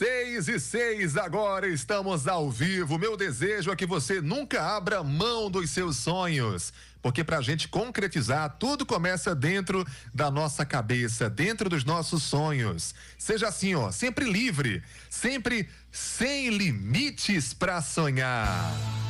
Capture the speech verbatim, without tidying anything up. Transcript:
Seis e seis, agora estamos ao vivo. Meu desejo é que você nunca abra mão dos seus sonhos, porque pra gente concretizar, tudo começa dentro da nossa cabeça, dentro dos nossos sonhos. Seja assim, ó, sempre livre, sempre sem limites pra sonhar.